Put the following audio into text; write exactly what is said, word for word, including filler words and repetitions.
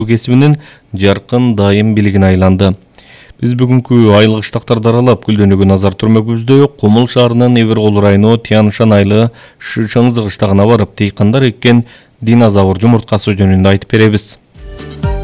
кесибинин жаркын дайым бийлигине айланды. Биз бүгүнкү айылык штактарды аралап гүлдөнүүгө назар түрмөгүбүздө Кумул шаарынын Эбир-Кол району Тянышан айылы Шыңзы кыштагына барып, дыйкандар эккен динозавр жумурткасы жөнүндө айтып беребиз.